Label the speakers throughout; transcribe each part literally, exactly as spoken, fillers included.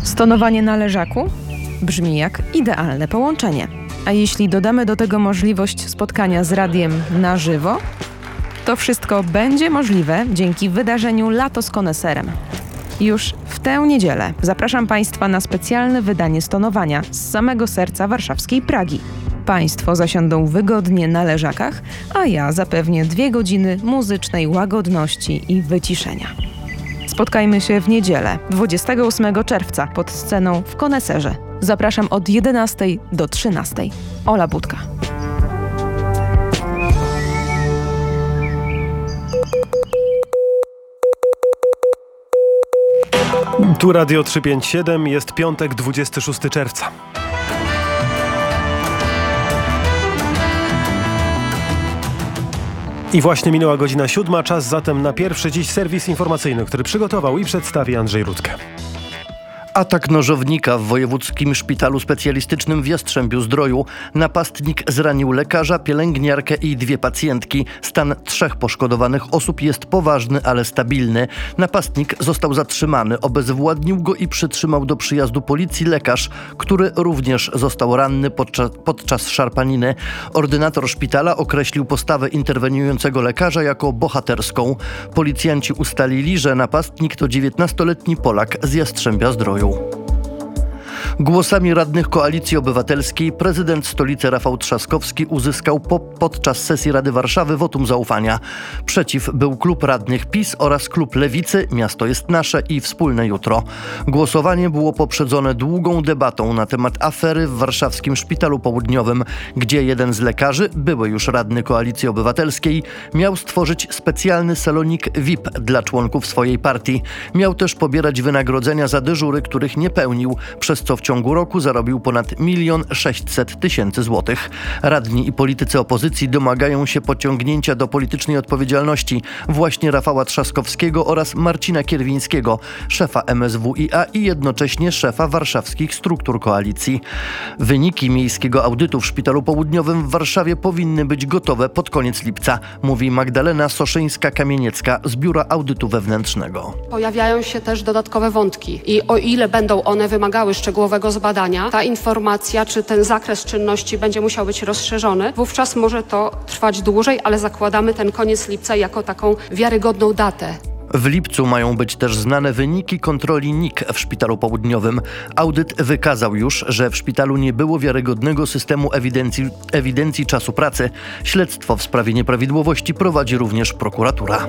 Speaker 1: Stonowanie na leżaku? Brzmi jak idealne połączenie. A jeśli dodamy do tego możliwość spotkania z radiem na żywo, to wszystko będzie możliwe dzięki wydarzeniu Lato z koneserem. Już w tę niedzielę zapraszam Państwa na specjalne wydanie stonowania z samego serca warszawskiej Pragi. Państwo zasiądą wygodnie na leżakach, a ja zapewnię dwie godziny muzycznej łagodności i wyciszenia. Spotkajmy się w niedzielę, dwudziestego ósmego czerwca pod sceną w Koneserze. Zapraszam od jedenastej do trzynastej. Ola Budka.
Speaker 2: Tu Radio trzysta pięćdziesiąt siedem, jest piątek, dwudziestego szóstego czerwca. I właśnie minęła godzina siódma, czas zatem na pierwszy dziś serwis informacyjny, który przygotował i przedstawi Andrzej Rudzkę.
Speaker 3: Atak nożownika w Wojewódzkim Szpitalu Specjalistycznym w Jastrzębiu-Zdroju. Napastnik zranił lekarza, pielęgniarkę i dwie pacjentki. Stan trzech poszkodowanych osób jest poważny, ale stabilny. Napastnik został zatrzymany, obezwładnił go i przytrzymał do przyjazdu policji lekarz, który również został ranny podczas, podczas szarpaniny. Ordynator szpitala określił postawę interweniującego lekarza jako bohaterską. Policjanci ustalili, że napastnik to dziewiętnastoletni Polak z Jastrzębia-Zdroju. Głosami radnych Koalicji Obywatelskiej prezydent stolicy Rafał Trzaskowski uzyskał po, podczas sesji Rady Warszawy wotum zaufania. Przeciw był klub radnych PiS oraz klub Lewicy, Miasto jest nasze i Wspólne Jutro. Głosowanie było poprzedzone długą debatą na temat afery w warszawskim Szpitalu Południowym, gdzie jeden z lekarzy, były już radny Koalicji Obywatelskiej, miał stworzyć specjalny salonik V I P dla członków swojej partii. Miał też pobierać wynagrodzenia za dyżury, których nie pełnił, przez co w ciągu roku zarobił ponad milion sześćset tysięcy złotych. Radni i politycy opozycji domagają się pociągnięcia do politycznej odpowiedzialności właśnie Rafała Trzaskowskiego oraz Marcina Kierwińskiego, szefa M S W i A i jednocześnie szefa warszawskich struktur koalicji. Wyniki miejskiego audytu w Szpitalu Południowym w Warszawie powinny być gotowe pod koniec lipca, mówi Magdalena Soszyńska-Kamieniecka z Biura Audytu Wewnętrznego.
Speaker 4: Pojawiają się też dodatkowe wątki i o ile będą one wymagały szczegółowego zbadania, ta informacja czy ten zakres czynności będzie musiał być rozszerzony, wówczas może to trwać dłużej, ale zakładamy ten koniec lipca jako taką wiarygodną datę.
Speaker 3: W lipcu mają być też znane wyniki kontroli N I K w Szpitalu Południowym. Audyt wykazał już, że w szpitalu nie było wiarygodnego systemu ewidencji, ewidencji czasu pracy. Śledztwo w sprawie nieprawidłowości prowadzi również prokuratura.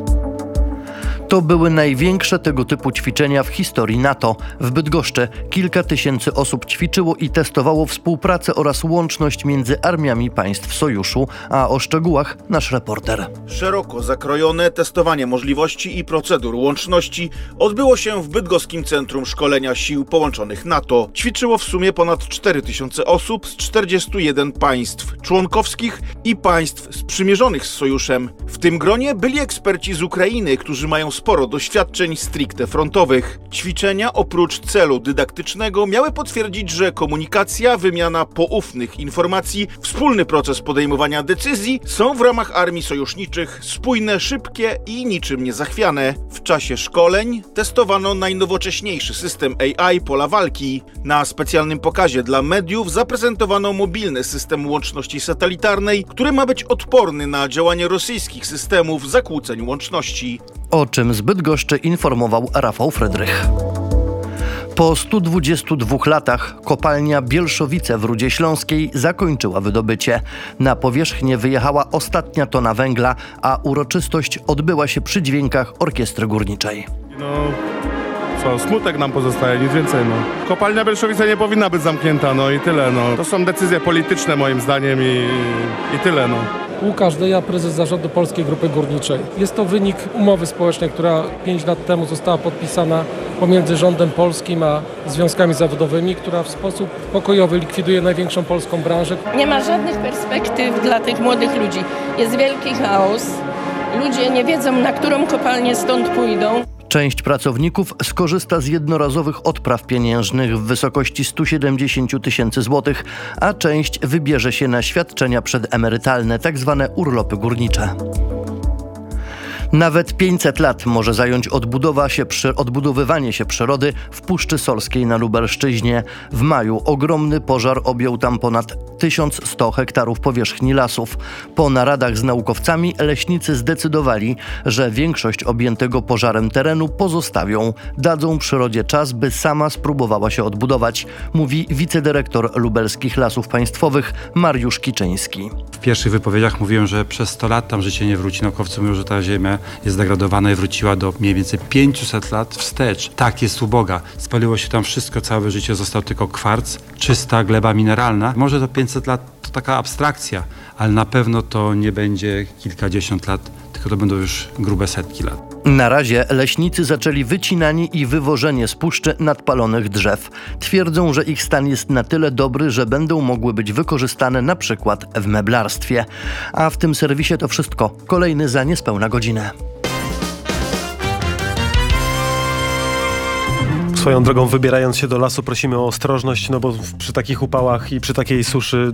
Speaker 3: To były największe tego typu ćwiczenia w historii NATO. W Bydgoszczy kilka tysięcy osób ćwiczyło i testowało współpracę oraz łączność między armiami państw sojuszu, a o szczegółach nasz reporter.
Speaker 5: Szeroko zakrojone testowanie możliwości i procedur łączności odbyło się w Bydgoskim Centrum Szkolenia Sił Połączonych NATO. Ćwiczyło w sumie ponad cztery tysiące osób z czterdziestu jeden państw członkowskich i państw sprzymierzonych z sojuszem. W tym gronie byli eksperci z Ukrainy, którzy mają sporo doświadczeń stricte frontowych. Ćwiczenia oprócz celu dydaktycznego miały potwierdzić, że komunikacja, wymiana poufnych informacji, wspólny proces podejmowania decyzji są w ramach armii sojuszniczych spójne, szybkie i niczym niezachwiane. W czasie szkoleń testowano najnowocześniejszy system A I pola walki. Na specjalnym pokazie dla mediów zaprezentowano mobilny system łączności satelitarnej, który ma być odporny na działanie rosyjskich systemów zakłóceń łączności.
Speaker 3: O czym z Bydgoszczy informował Rafał Frydrych. Po stu dwudziestu dwóch latach kopalnia Bielszowice w Rudzie Śląskiej zakończyła wydobycie. Na powierzchnię wyjechała ostatnia tona węgla, a uroczystość odbyła się przy dźwiękach orkiestry górniczej.
Speaker 6: No, co, smutek nam pozostaje, nic więcej, no. Kopalnia Bielszowice nie powinna być zamknięta, no i tyle, no. To są decyzje polityczne moim zdaniem i, i tyle, no.
Speaker 7: Łukasz Deja, prezes zarządu Polskiej Grupy Górniczej. Jest to wynik umowy społecznej, która pięć lat temu została podpisana pomiędzy rządem polskim a związkami zawodowymi, która w sposób pokojowy likwiduje największą polską branżę.
Speaker 8: Nie ma żadnych perspektyw dla tych młodych ludzi. Jest wielki chaos. Ludzie nie wiedzą, na którą kopalnię stąd pójdą.
Speaker 3: Część pracowników skorzysta z jednorazowych odpraw pieniężnych w wysokości stu siedemdziesięciu tysięcy złotych, a część wybierze się na świadczenia przedemerytalne, tak zwane urlopy górnicze. Nawet pięćset lat może zająć odbudowa się, odbudowywanie się przyrody w Puszczy Solskiej na Lubelszczyźnie. W maju ogromny pożar objął tam ponad tysiąc sto hektarów powierzchni lasów. Po naradach z naukowcami leśnicy zdecydowali, że większość objętego pożarem terenu pozostawią. Dadzą przyrodzie czas, by sama spróbowała się odbudować, mówi wicedyrektor Lubelskich Lasów Państwowych Mariusz Kiczyński.
Speaker 9: W pierwszych wypowiedziach mówiłem, że przez sto lat tam życie nie wróci. Naukowcy mówią, że ta ziemia jest zdegradowana i wróciła do mniej więcej pięćset lat wstecz. Tak, jest uboga. Spaliło się tam wszystko, całe życie, został tylko kwarc, czysta gleba mineralna. Może to pięćset lat to taka abstrakcja, ale na pewno to nie będzie kilkadziesiąt lat, tylko to będą już grube setki lat.
Speaker 3: Na razie leśnicy zaczęli wycinanie i wywożenie z puszczy nadpalonych drzew. Twierdzą, że ich stan jest na tyle dobry, że będą mogły być wykorzystane na przykład w meblarstwie. A w tym serwisie to wszystko. Kolejny za niespełna godzinę.
Speaker 2: Swoją drogą, wybierając się do lasu, prosimy o ostrożność, no bo przy takich upałach i przy takiej suszy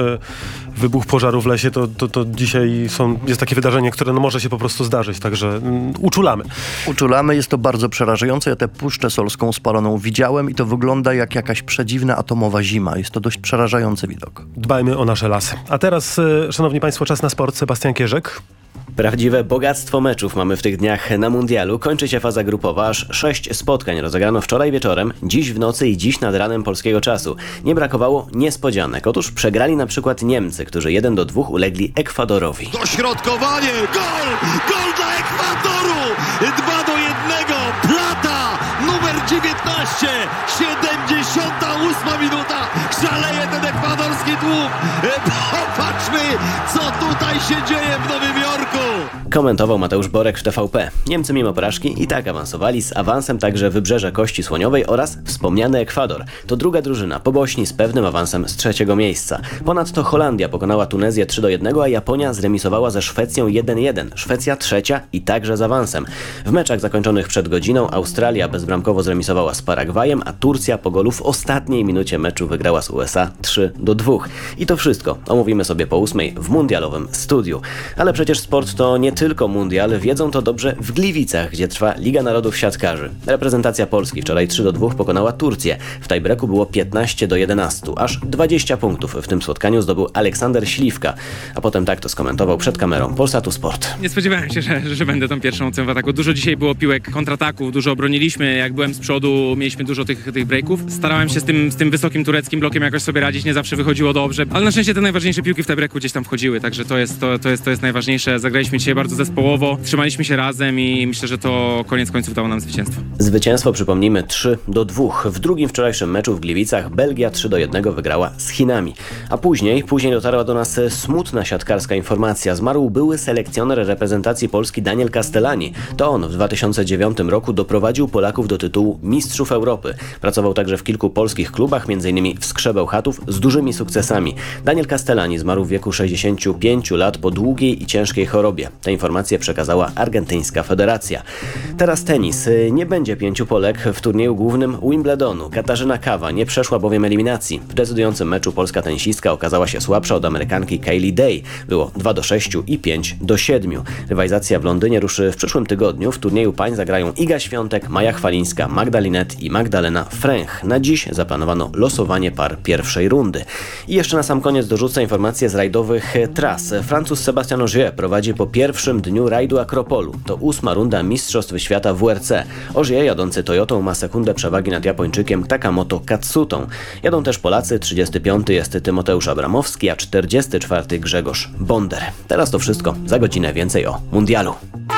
Speaker 2: e, wybuch pożaru w lesie, to, to, to dzisiaj są, jest takie wydarzenie, które no może się po prostu zdarzyć, także mm, uczulamy.
Speaker 3: Uczulamy, jest to bardzo przerażające. Ja tę Puszczę Solską spaloną widziałem i to wygląda jak jakaś przedziwna atomowa zima. Jest to dość przerażający widok.
Speaker 2: Dbajmy o nasze lasy. A teraz, e, szanowni państwo, czas na sport. Sebastian Kierzek.
Speaker 10: Prawdziwe bogactwo meczów mamy w tych dniach na mundialu. Kończy się faza grupowa, aż sześć spotkań rozegrano wczoraj wieczorem, dziś w nocy i dziś nad ranem polskiego czasu. Nie brakowało niespodzianek. Otóż przegrali na przykład Niemcy, którzy jeden do dwóch ulegli Ekwadorowi.
Speaker 11: Dośrodkowanie! Gol! Gol dla Ekwadoru! dwa do jednego! Plata! Numer dziewiętnaście! siedemdziesiąta ósma minuta! Szaleje ten ekwadorski tłum! Popatrzmy, co tutaj się dzieje w Nowym Jorku!
Speaker 10: Komentował Mateusz Borek w T V P. Niemcy mimo porażki i tak awansowali, z awansem także Wybrzeże Kości Słoniowej oraz wspomniany Ekwador. To druga drużyna po Bośni z pewnym awansem z trzeciego miejsca. Ponadto Holandia pokonała Tunezję trzy do jednego, a Japonia zremisowała ze Szwecją jeden jeden. Szwecja trzecia i także z awansem. W meczach zakończonych przed godziną Australia bezbramkowo zremisowała z Paragwajem, a Turcja po golu w ostatniej minucie meczu wygrała z U S A trzy do dwóch. I to wszystko omówimy sobie po ósmej w mundialowym studiu. Ale przecież sport to nie tylko mundial, wiedzą to dobrze w Gliwicach, gdzie trwa Liga Narodów Siatkarzy. Reprezentacja Polski wczoraj trzy do dwóch pokonała Turcję. W tiebreaku było piętnaście do jedenastu. Aż dwadzieścia punktów w tym spotkaniu zdobył Aleksander Śliwka. A potem tak to skomentował przed kamerą Polsatu Sport.
Speaker 12: Nie spodziewałem się, że, że będę tą pierwszą opcją w ataku. Dużo dzisiaj było piłek kontrataków, dużo obroniliśmy. Jak byłem z przodu, mieliśmy dużo tych, tych breaków. Starałem się z tym, z tym wysokim tureckim blokiem jakoś sobie radzić. Nie zawsze wychodziło dobrze, ale na szczęście te najważniejsze piłki w tiebreaku gdzieś tam wchodziły. Także to jest, to, to jest, to jest najważniejsze. Zagraliśmy dzisiaj bardzo zespołowo, trzymaliśmy się razem i myślę, że to koniec końców dało nam zwycięstwo.
Speaker 10: Zwycięstwo, przypomnijmy, trzy do dwóch. W drugim wczorajszym meczu w Gliwicach Belgia trzy do jednego wygrała z Chinami. A później, później dotarła do nas smutna siatkarska informacja. Zmarł były selekcjoner reprezentacji Polski Daniel Castellani. To on w dwa tysiące dziewiątym roku doprowadził Polaków do tytułu Mistrzów Europy. Pracował także w kilku polskich klubach, m.in. w Skrze Bełchatów, z dużymi sukcesami. Daniel Castellani zmarł w wieku sześćdziesięciu pięciu lat po długiej i ciężkiej chorobie. Te informacje przekazała argentyńska federacja. Teraz tenis. Nie będzie pięciu Polek w turnieju głównym Wimbledonu. Katarzyna Kawa nie przeszła bowiem eliminacji. W decydującym meczu polska tenisistka okazała się słabsza od Amerykanki Kaylee Day. Było dwa do sześciu i pięć do siedmiu. Rywalizacja w Londynie ruszy w przyszłym tygodniu. W turnieju pań zagrają Iga Świątek, Maja Chwalińska, Magda Linette i Magdalena Fręch. Na dziś zaplanowano losowanie par pierwszej rundy. I jeszcze na sam koniec dorzucę informacje z rajdowych tras. Francuz Sébastien Ogier prowadzi po pierwszym dniu rajdu Akropolu. To ósma runda Mistrzostw Świata W R C. Ogier jadący Toyotą ma sekundę przewagi nad Japończykiem Takamoto Katsutą. Jadą też Polacy, trzydziesty piąty jest Tymoteusz Abramowski, a czterdziesty czwarty Grzegorz Bonder. Teraz to wszystko. Za godzinę więcej o mundialu.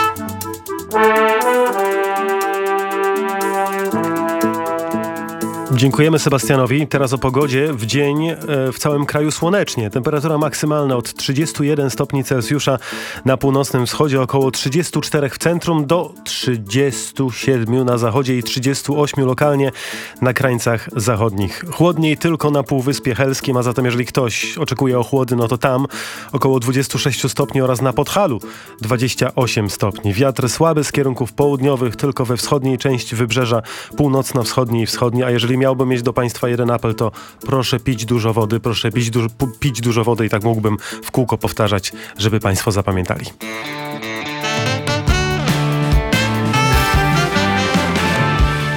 Speaker 2: Dziękujemy Sebastianowi. Teraz o pogodzie. W dzień e, w całym kraju słonecznie. Temperatura maksymalna od trzydziestu jeden stopni Celsjusza na północnym wschodzie, około trzydziestu czterech w centrum, do trzydziestu siedmiu na zachodzie i trzydziestu ośmiu lokalnie na krańcach zachodnich. Chłodniej tylko na Półwyspie Helskim, a zatem jeżeli ktoś oczekuje ochłody, no to tam około dwudziestu sześciu stopni oraz na Podhalu dwadzieścia osiem stopni. Wiatr słaby z kierunków południowych, tylko we wschodniej części wybrzeża, północno-wschodniej i wschodniej, a jeżeli miałbym mieć do Państwa jeden apel, to proszę pić dużo wody, proszę pić dużo, pić dużo wody i tak mógłbym w kółko powtarzać, żeby Państwo zapamiętali.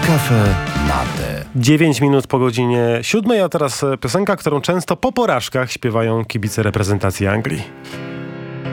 Speaker 13: Kafe Mate.
Speaker 2: dziewięć minut po godzinie siódmej, a teraz piosenka, którą często po porażkach śpiewają kibice reprezentacji Anglii.